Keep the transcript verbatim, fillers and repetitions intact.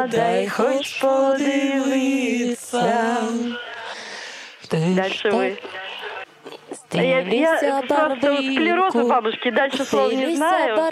дай хоч подивитися. Дальше вы. Я, я просто склероз у бабушки, дальше слов не знаю.